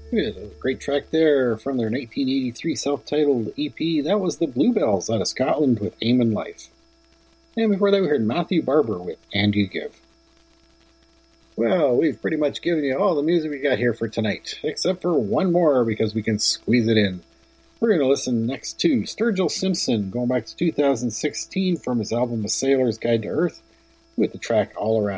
Yeah, a great track there from their 1983 self-titled EP. That was the Bluebells out of Scotland with Aim in Life. And before that, we heard Matthew Barber with And You Give. Well, we've pretty much given you all the music we got here for tonight, except for one more because we can squeeze it in. We're going to listen next to Sturgill Simpson, going back to 2016 from his album A Sailor's Guide to Earth, with the track All Around.